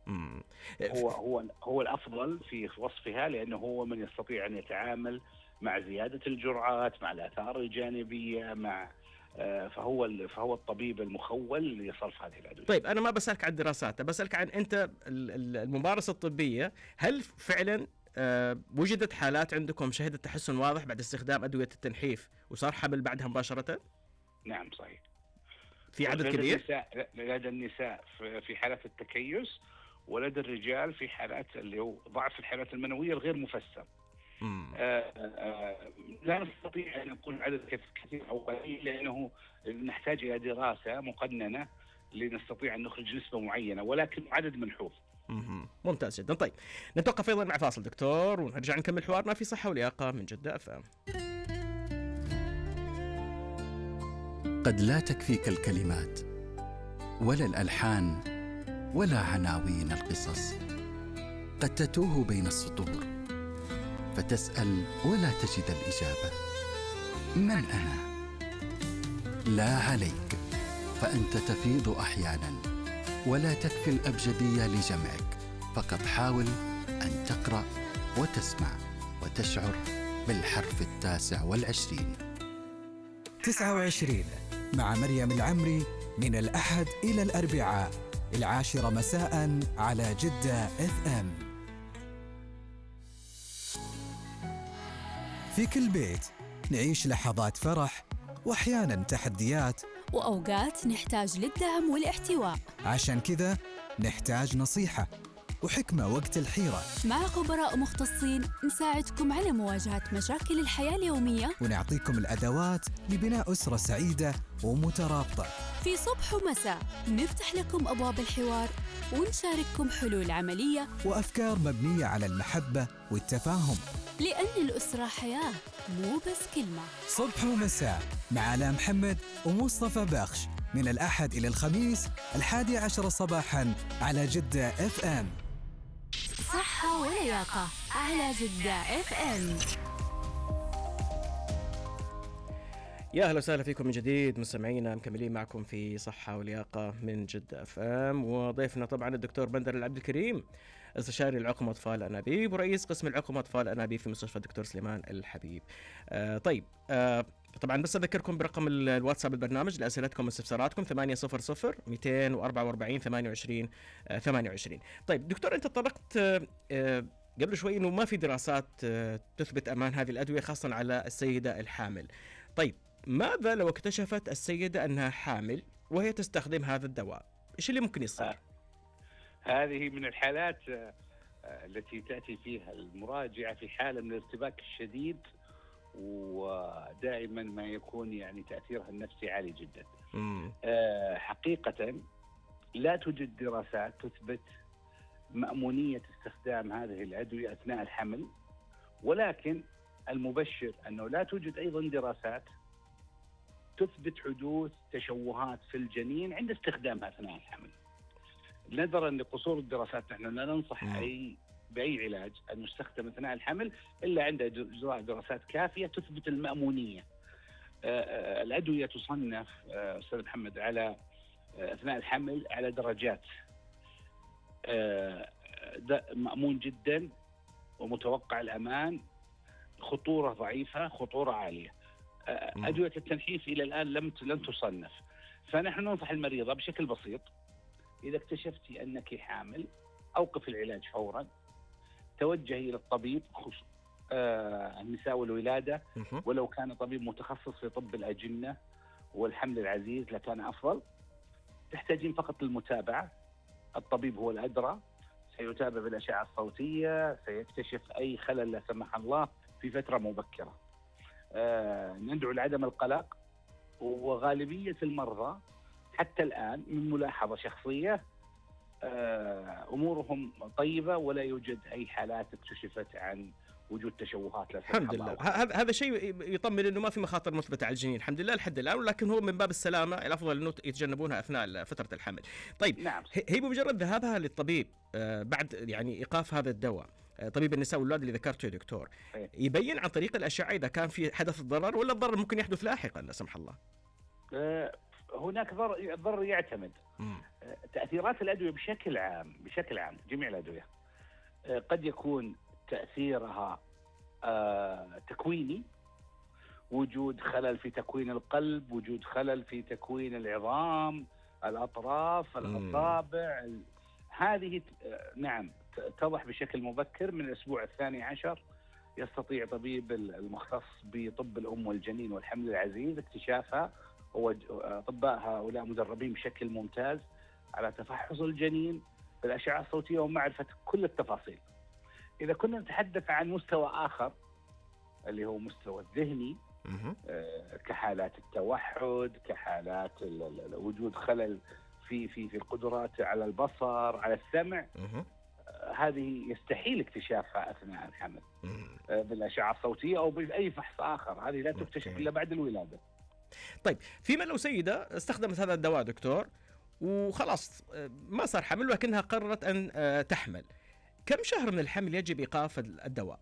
مم. هو الأفضل في وصفها، لأنه هو من يستطيع أن يتعامل مع زيادة الجرعات، مع الآثار الجانبية، مع فهو الطبيب المخول لصرف هذه الأدوية. طيب أنا ما بسألك عن دراسات، بسألك عن أنت الممارسة الطبية. هل فعلا وجدت حالات عندكم شهدت تحسن واضح بعد استخدام أدوية التنحيف وصار حمل بعدها مباشرة؟ نعم صحيح. في عدد كبير؟ لدى النساء في حالات التكيس، ولدى الرجال في حالات اللي هو ضعف الحالات المنوية الغير مفسر. لا نستطيع أن نقول عدد كثير أو قليل، لأنه نحتاج إلى دراسة مقننة لنستطيع أن نخرج نسبة معينة، ولكن عدد منحوف. ممتاز جدا. طيب نتوقف أيضا مع فاصل دكتور ونرجع نكمل حوارنا في صحة ولياقة من جدة FM. قد لا تكفيك الكلمات ولا الألحان ولا عناوين القصص، قد تتوه بين السطور فتسأل ولا تجد الإجابة. من أنا؟ لا عليك، فأنت تفيض أحيانا ولا تكفي الأبجدية لجمعك، فقط حاول أن تقرأ وتسمع وتشعر بالحرف 29. 29 مع مريم العمري، من الأحد إلى الأربعاء 10 مساء على جدة FM. في كل بيت نعيش لحظات فرح وأحياناً تحديات، وأوقات نحتاج للدعم والاحتواء. عشان كذا نحتاج نصيحة وحكمة وقت الحيرة، مع خبراء مختصين نساعدكم على مواجهة مشاكل الحياة اليومية، ونعطيكم الأدوات لبناء أسرة سعيدة ومترابطة. في صبح ومساء نفتح لكم أبواب الحوار ونشارككم حلول عملية وأفكار مبنية على المحبة والتفاهم، لأن الأسرة حياة مو بس كلمة. صبح ومساء مع آلاء محمد ومصطفى بخش، من الأحد إلى الخميس 11 صباحاً على جدة FM. صحة ولياقة على جدة FM. يا أهلا وسهلا فيكم من جديد مستمعينا، مكملين معكم في صحة ولياقة من جدة FM، وضيفنا طبعا الدكتور بندر العبد الكريم، استشاري العقم أطفال أنابيب ورئيس قسم العقم أطفال أنابيب في مستشفى الدكتور سليمان الحبيب. طيب طبعا بس أذكركم برقم الواتساب البرنامج لأسئلتكم واستفساراتكم 800 244 28 28. طيب دكتور، أنت طرقت قبل شوي إنه ما في دراسات تثبت أمان هذه الأدوية خاصة على السيدة الحامل. طيب ماذا لو اكتشفت السيدة أنها حامل وهي تستخدم هذا الدواء؟ إيش اللي ممكن يصير؟ هذه من الحالات التي تأتي فيها المراجعة في حالة من الارتباك الشديد، ودائما ما يكون يعني تأثيرها النفسي عالي جدا. حقيقة لا توجد دراسات تثبت مأمونية استخدام هذه الأدوية أثناء الحمل، ولكن المبشر أنه لا توجد أيضا دراسات تثبت حدوث تشوهات في الجنين عند استخدامها أثناء الحمل. نظرا لقصور الدراسات نحن لا ننصح بأي علاج أن يستخدم أثناء الحمل إلا عند إجراء دراسات كافية تثبت المأمونية. الأدوية تصنف أستاذ محمد على أثناء الحمل على درجات، مأمون جدا ومتوقع الأمان، خطورة ضعيفة، خطورة عالية. أدوية التنحيف إلى الآن لم تصنف. فنحن ننصح المريضة بشكل بسيط، إذا اكتشفتي أنك حامل أوقف العلاج فورا، توجهي إلى الطبيب النساء والولادة، ولو كان طبيب متخصص في طب الأجنة والحمل العزيز لكان أفضل. تحتاجين فقط المتابعة، الطبيب هو الأدرى، سيتابع بالأشعة الصوتية، سيكتشف أي خلل لا سمح الله في فترة مبكرة. ندعو لعدم القلق، وغالبية المرضى حتى الآن من ملاحظة شخصية أمورهم طيبة، ولا يوجد أي حالات اكتشفت عن وجود تشوهات. الحمد لله. هذا شيء يطمن انه ما في مخاطر مثبته على الجنين الحمد لله لحد الان، ولكن هو من باب السلامه الافضل انه يتجنبونها اثناء فتره الحمل. طيب نعم. هي بمجرد ذهابها للطبيب بعد يعني ايقاف هذا الدواء، طبيب النساء والولادة اللي ذكرته يا دكتور، يبين عن طريق الاشعه اذا كان في حدث الضرر، ولا الضرر ممكن يحدث لاحقا لا سمح الله؟ هناك ضرر يعتمد. تأثيرات الأدوية بشكل عام جميع الأدوية قد يكون تأثيرها تكويني، وجود خلل في تكوين القلب، وجود خلل في تكوين العظام، الأطراف، الأصابع. هذه نعم تتضح بشكل مبكر. من الأسبوع 12 يستطيع طبيب المختص بطب الأم والجنين والحمل العزيز اكتشافها، وأطباء هؤلاء مدربين بشكل ممتاز على تفحص الجنين بالأشعة الصوتية ومعرفة كل التفاصيل. إذا كنا نتحدث عن مستوى آخر اللي هو مستوى الذهني، كحالات التوحد، كحالات وجود خلل في القدرات على البصر، على السمع، هذه يستحيل اكتشافها أثناء الحمل بالأشعة الصوتية أو بأي فحص آخر. هذه لا تكتشف إلا بعد الولادة. طيب، فيما لو سيدة استخدمت هذا الدواء دكتور وخلاص ما صار حمل ولكنها قررت أن تحمل، كم شهر من الحمل يجب إيقاف الدواء؟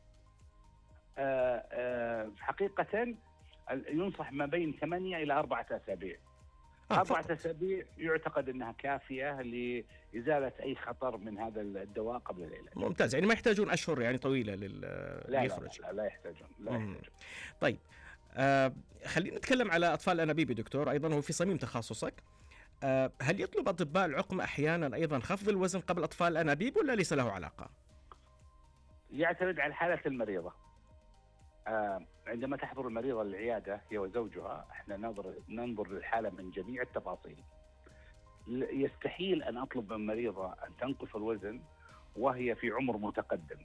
حقيقة ينصح ما بين 8 إلى 4 أسابيع. 4 أسابيع يعتقد أنها كافية لإزالة أي خطر من هذا الدواء قبل العلاج. ممتاز، يعني ما يحتاجون أشهر يعني طويلة ليخرج. لا يحتاجون. طيب، خلينا نتكلم على أطفال الأنابيب دكتور، أيضا هو في صميم تخصصك. هل يطلب أطباء العقم أحيانا أيضا خفض الوزن قبل أطفال الأنابيب ولا ليس له علاقة؟ يعتمد على حالة المريضة. عندما تحضر المريضة للعيادة هي وزوجها، احنا ننظر للحالة من جميع التفاصيل. يستحيل أن أطلب من المريضة أن تنقص الوزن وهي في عمر متقدم،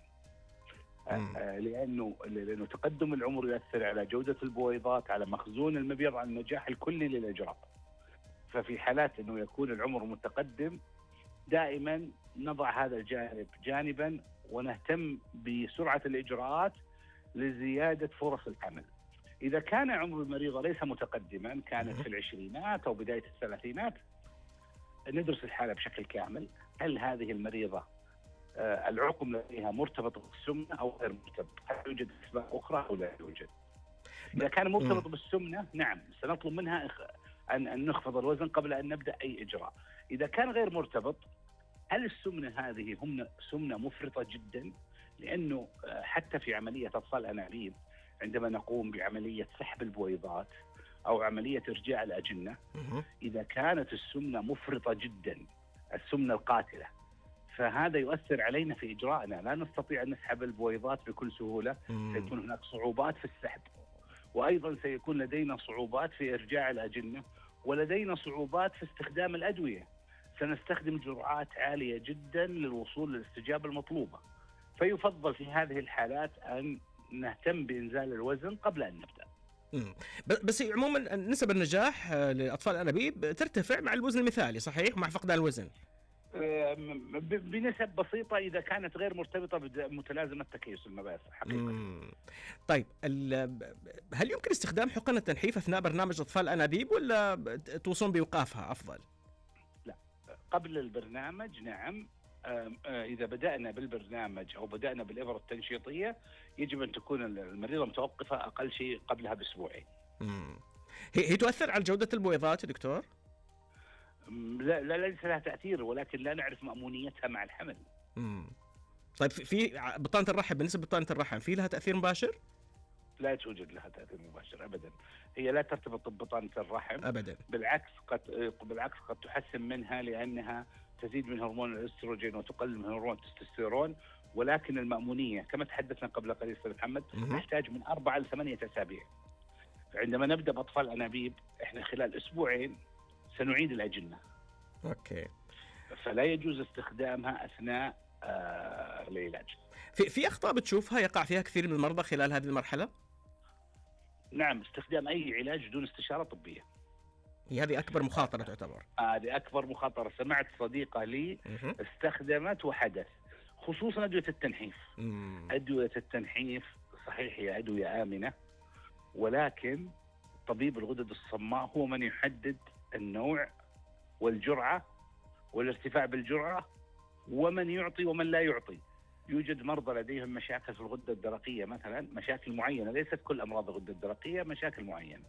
لأنه تقدم العمر يؤثر على جودة البويضات، على مخزون المبيض، على النجاح الكلي للإجراء. ففي حالات أنه يكون العمر متقدم دائما نضع هذا الجانب جانبا ونهتم بسرعة الإجراءات لزيادة فرص الحمل. إذا كان عمر المريضة ليس متقدما، كانت في العشرينات أو بداية الثلاثينات، ندرس الحالة بشكل كامل. هل هذه المريضة العقم لديها مرتبط بالسمنة أو غير مرتبط؟ هل يوجد أسباب أخرى أو لا يوجد؟ إذا كان مرتبط بالسمنة نعم سنطلب منها أن نخفض الوزن قبل أن نبدأ أي إجراء. إذا كان غير مرتبط، هل السمنة هذه سمنة مفرطة جدا؟ لأنه حتى في عملية أطفال الأنابيب عندما نقوم بعملية سحب البويضات أو عملية إرجاع الأجنة، إذا كانت السمنة مفرطة جدا، السمنة القاتلة، فهذا يؤثر علينا في إجراءنا. لا نستطيع أن نسحب البويضات بكل سهولة، سيكون هناك صعوبات في السحب، وأيضا سيكون لدينا صعوبات في إرجاع الأجنة، ولدينا صعوبات في استخدام الأدوية. سنستخدم جرعات عالية جدا للوصول للاستجابة المطلوبة. فيفضل في هذه الحالات أن نهتم بإنزال الوزن قبل أن نبدأ. بس عموما نسب النجاح لأطفال الأنابيب ترتفع مع الوزن المثالي، صحيح؟ مع فقدان الوزن بنسب بسيطة إذا كانت غير مرتبطة بمتلازمة تكيس المباس حقيقة. طيب، هل يمكن استخدام حقن التنحيف أثناء برنامج أطفال الأنابيب ولا توصون بإيقافها أفضل؟ لا، قبل البرنامج نعم. إذا بدأنا بالبرنامج أو بدأنا بالإبرة التنشيطية يجب أن تكون المريضة متوقفة أقل شيء قبلها بأسبوعين. هي تؤثر على جودة البويضات يا دكتور؟ لا ليس لها تأثير، ولكن لا نعرف مأمونيتها مع الحمل. طيب، في بطانة الرحم، بالنسبة لبطانة الرحم في لها تأثير مباشر؟ لا توجد لها تأثير مباشر أبدا. هي لا ترتبط ببطانة الرحم أبدا. بالعكس قد تحسن منها، لأنها تزيد من هرمون الاستروجين وتقلل من هرمون التستوستيرون. ولكن المأمونية كما تحدثنا قبل قليل أستاذ محمد تحتاج من 4 إلى 8 أسابيع. عندما نبدأ بأطفال الأنابيب احنا خلال أسبوعين سنعيد الأجنة. أوكي. فلا يجوز استخدامها أثناء العلاج. في أخطاء بتشوفها يقع فيها كثير من المرضى خلال هذه المرحلة؟ نعم، استخدام أي علاج بدون استشارة طبية هذه أكبر مخاطرة تعتبر. هذه أكبر مخاطرة. سمعت صديقة لي استخدمت وحدث، خصوصا أدوية التنحيف. أدوية التنحيف صحيح هي أدوية آمنة، ولكن طبيب الغدد الصماء هو من يحدد النوع والجرعة والارتفاع بالجرعة ومن يعطي ومن لا يعطي. يوجد مرضى لديهم مشاكل في الغدة الدرقية مثلا، مشاكل معينة، ليست كل أمراض الغدة الدرقية، مشاكل معينة.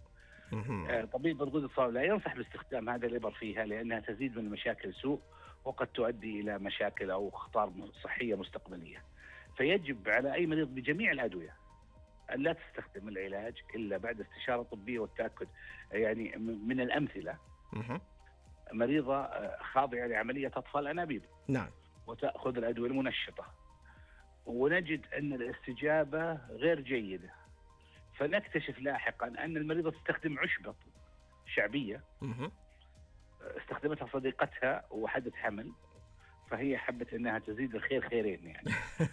طبيب الغدد الصماء لا ينصح باستخدام هذا الإبر فيها لأنها تزيد من مشاكل السوء وقد تؤدي إلى مشاكل أو أخطار صحية مستقبلية. فيجب على أي مريض بجميع الأدوية أن لا تستخدم العلاج إلا بعد استشارة طبية والتأكد. يعني من الأمثلة مريضة خاضعة لعملية أطفال أنابيب، نعم، وتأخذ الأدوية المنشطة ونجد أن الاستجابة غير جيدة، فنكتشف لاحقا أن المريضة تستخدم عشبة شعبية استخدمتها صديقتها وحدث حمل، فهي حبت أنها تزيد الخير خيرين يعني.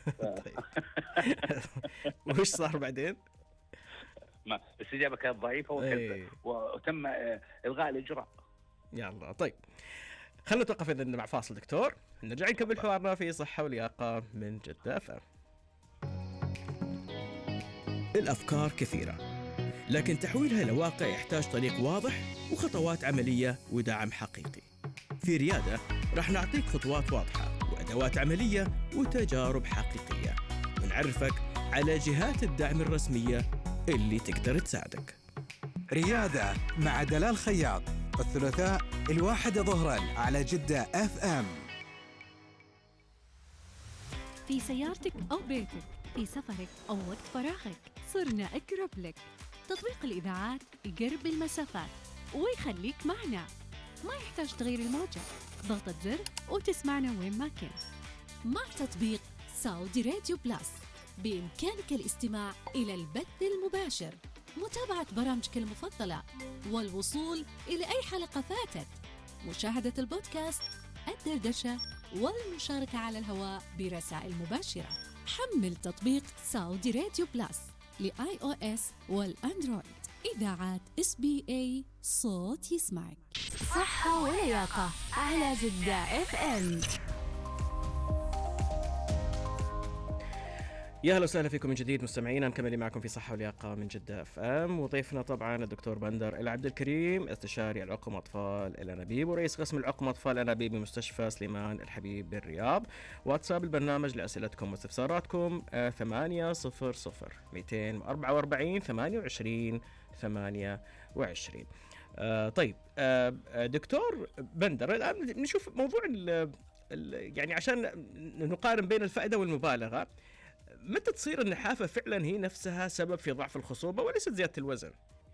وإيش صار بعدين؟ ما الاستجابة كانت ضعيفة وتم إلغاء الإجراء. يلا طيب، خلنا نتوقف إذن مع فاصل دكتور، نرجع نكمل حوارنا في صحة ولياقة من جدة FM. الأفكار كثيرة، لكن تحويلها إلى واقع يحتاج طريق واضح وخطوات عملية ودعم حقيقي. في ريادة راح نعطيك خطوات واضحة وأدوات عملية وتجارب حقيقية، ونعرفك على جهات الدعم الرسمية اللي تقدر تساعدك. ريادة مع دلال خياط، الثلاثاء 1 ظهرا على جدة FM. في سيارتك أو بيتك، في سفرك أو وقت فراغك، صرنا أقرب لك. تطبيق الإذاعات يقرب المسافات ويخليك معنا، ما يحتاج تغير الموجة، ضغطة زر وتسمعنا وين ما كنت. مع تطبيق سعودي راديو بلاس بإمكانك الاستماع إلى البث المباشر، متابعة برامجك المفضلة، والوصول إلى أي حلقة فاتت، مشاهدة البودكاست، الدردشة، والمشاركة على الهواء برسائل مباشرة. حمل تطبيق سعودي راديو بلاس لiOS والأندرويد. إذاعات SBA، صوت يسمعك. صحة ولياقة على جدة FM. يا اهلا وسهلا فيكم من جديد مستمعينا، مكملين معكم في صحة ولياقة من جدة FM، وضيفنا طبعا الدكتور بندر العبد الكريم، استشاري العقم اطفال الانابيب ورئيس قسم العقم اطفال الانابيب بمستشفى سليمان الحبيب بالرياض. واتساب البرنامج لاسئلتكم واستفساراتكم 800 244 28 28. طيب دكتور بندر، الان نشوف موضوع يعني عشان نقارن بين الفائدة والمبالغة. متى تصير النحافة فعلا هي نفسها سبب في ضعف الخصوبة وليست زيادة الوزن؟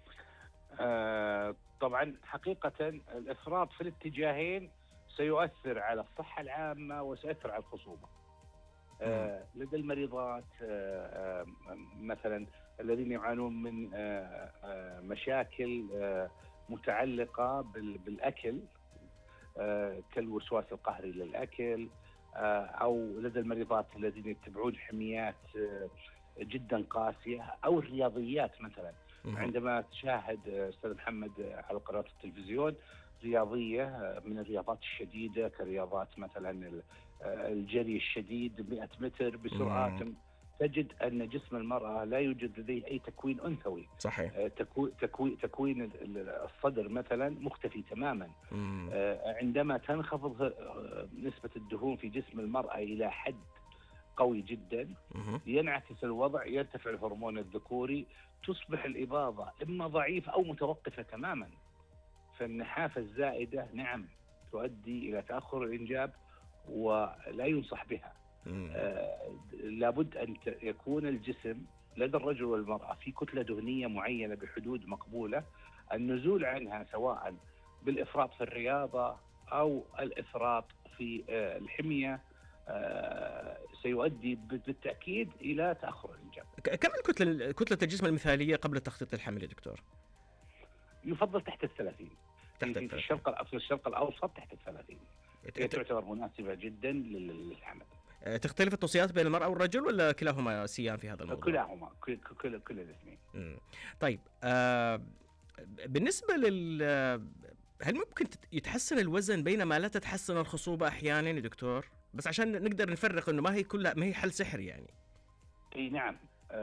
طبعا حقيقة الإفراط في الاتجاهين سيؤثر على الصحة العامة وسيؤثر على الخصوبة. لدى المريضات مثلا الذين يعانون من مشاكل متعلقة بالأكل كالوسواس القهري للأكل، أو لدى المريضات الذين يتبعون حميات جدا قاسية، أو الرياضيات مثلا. عندما تشاهد أستاذ محمد على قناة التلفزيون رياضية من الرياضات الشديدة كرياضات مثلا الجري الشديد 100 متر بسرعات، تجد أن جسم المرأة لا يوجد لديه أي تكوين أنثوي. صحيح. تكوين الصدر مثلا مختفي تماما. عندما تنخفض نسبة الدهون في جسم المرأة إلى حد قوي جدا ينعكس الوضع، يرتفع الهرمون الذكوري، تصبح الإباضة إما ضعيفة أو متوقفة تماما. فالنحافة الزائدة نعم تؤدي إلى تأخر الإنجاب ولا ينصح بها. لابد أن يكون الجسم لدى الرجل والمرأة في كتلة دهنية معينة بحدود مقبولة. النزول عنها سواء بالإفراط في الرياضة أو الإفراط في الحمية سيؤدي بالتأكيد إلى تأخر الإنجاب. كم كتلة الجسم المثالية قبل تخطيط الحمل يا دكتور؟ يفضل تحت 30. في الشرق الأوسط تحت 30 تعتبر مناسبة جدا للحمل. تختلف التوصيات بين المرأة والرجل ولا كلاهما سيان في هذا الموضوع؟ كلاهما، كل الاثنين. طيب بالنسبة هل ممكن يتحسن الوزن بينما لا تتحسن الخصوبة أحيانا يا دكتور؟ بس عشان نقدر نفرق إنه ما هي حل سحر يعني. اي نعم.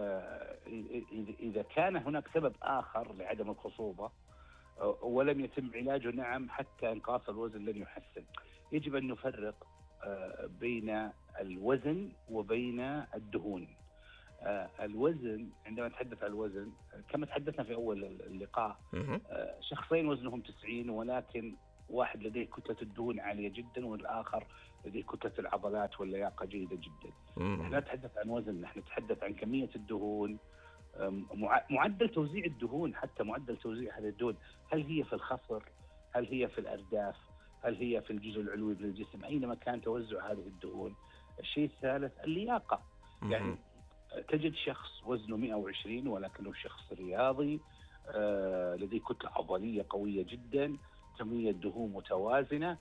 إذا كان هناك سبب آخر لعدم الخصوبة ولم يتم علاجه، نعم، حتى انقاص الوزن لن يحسن. يجب أن نفرق بين الوزن وبين الدهون. الوزن، عندما نتحدث عن الوزن كما تحدثنا في أول اللقاء، شخصين وزنهم 90 ولكن واحد لديه كتلة الدهون عالية جدا والآخر لديه كتلة العضلات واللياقة جيدة جدا. نحن لا نتحدث عن وزن، نحن نتحدث عن كمية الدهون، معدل توزيع الدهون، حتى معدل توزيع هذه الدهون، هل هي في الخصر، هل هي في الأرداف، هل هي في الجزء العلوي من الجسم، أينما كان توزع هذه الدهون. الشيء الثالث اللياقة، يعني تجد شخص وزنه 120 ولكنه شخص رياضي، لديه كتلة عضلية قوية جدا، كمية دهون متوازنة،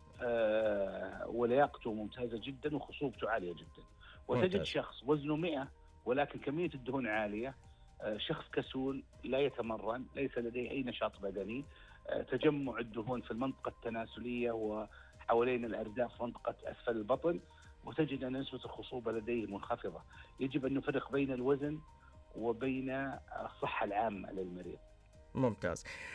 ولياقته ممتازة جدا وخصوبته عالية جدا. وتجد شخص وزنه 100 ولكن كمية الدهون عالية، شخص كسول لا يتمرن، ليس لديه أي نشاط بدني، تجمع الدهون في المنطقة التناسلية وحوالين الأرداف منطقة أسفل البطن، وتجد أن نسبة الخصوبة لديه منخفضة. يجب أن نفرق بين الوزن وبين الصحة العامة للمريض. ممتاز.